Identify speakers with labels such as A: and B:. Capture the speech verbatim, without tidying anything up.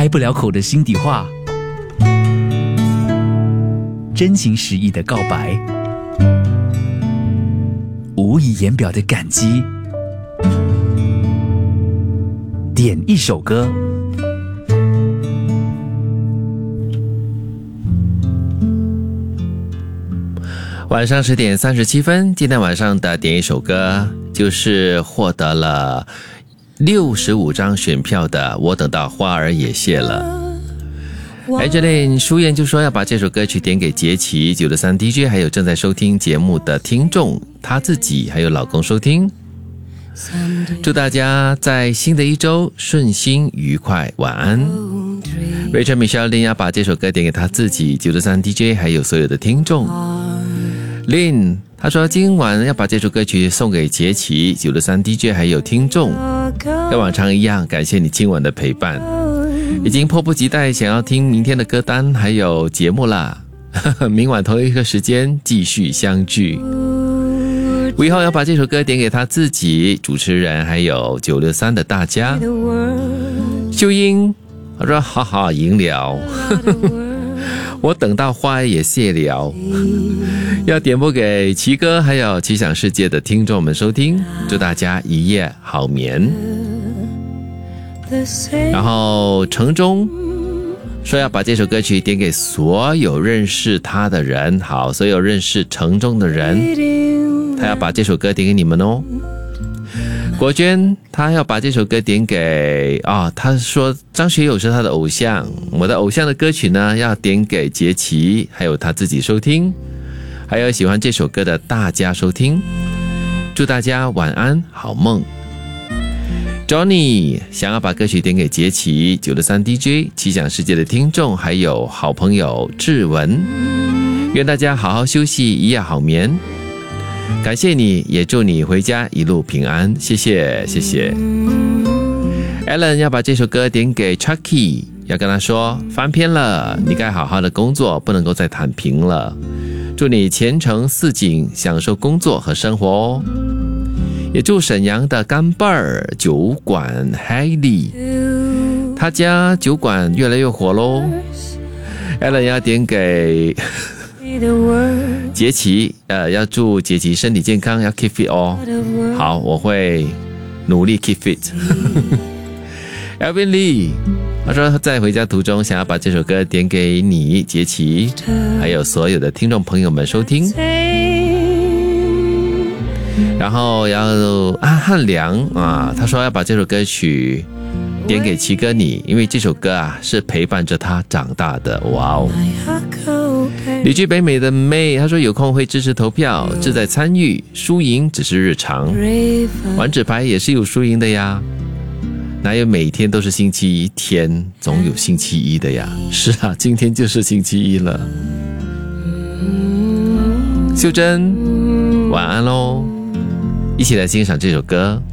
A: 开不了口的心底话，真情实意的告白，无以言表的感激。点一首歌，
B: 晚上十点三十七分，今天晚上的点一首歌就是获得了六十五张选票的我等到花儿也谢了。Angeline 书燕就说要把这首歌曲点给杰奇、九六三 D J 还有正在收听节目的听众，他自己还有老公收听。祝大家在新的一周顺心愉快，晚安。Rachel Michelle 要把这首歌点给他自己、九六三 D J 还有所有的听众。Lin 他说今晚要把这首歌曲送给杰奇、九六三 D J 还有听众，跟往常一样，感谢你今晚的陪伴，已经迫不及待想要听明天的歌单还有节目啦。明晚同一个时间继续相聚。五号要把这首歌点给他自己、主持人还有九六三的大家。秀英他说好好赢了我等到花也谢了要点播给奇哥还有奇想世界的听众们收听，祝大家一夜好眠。然后城中说要把这首歌曲点给所有认识他的人，好，所有认识城中的人，他要把这首歌点给你们哦。国娟他要把这首歌点给啊、哦，他说张学友是他的偶像，我的偶像的歌曲呢要点给杰奇还有他自己收听，还有喜欢这首歌的大家收听，祝大家晚安好梦。Johnny 想要把歌曲点给杰奇、九六三 D J、奇想世界的听众还有好朋友志文，愿大家好好休息，一夜好眠。感谢你，也祝你回家一路平安，谢谢谢谢。 Alan 要把这首歌点给 Chucky， 要跟他说翻篇了，你该好好的工作，不能够再躺平了，祝你前程似锦，享受工作和生活哦。也祝沈阳的干贝儿酒馆 Hailey 他家酒馆越来越火咯。 Alan 要点给杰奇，呃，要祝杰奇身体健康，要 keep fit 哦。好，我会努力 keep fit。Alvin Lee， 他说在回家途中想要把这首歌点给你杰奇，还有所有的听众朋友们收听。然后要啊汉良啊，他说要把这首歌曲点给奇哥你，因为这首歌啊是陪伴着他长大的。哇哦！旅居北美的妹，他说有空会支持投票，志在参与，输赢只是日常，玩纸牌也是有输赢的呀，哪有每天都是星期一天，总有星期一的呀。是啊，今天就是星期一了。秀珍晚安咯，一起来欣赏这首歌。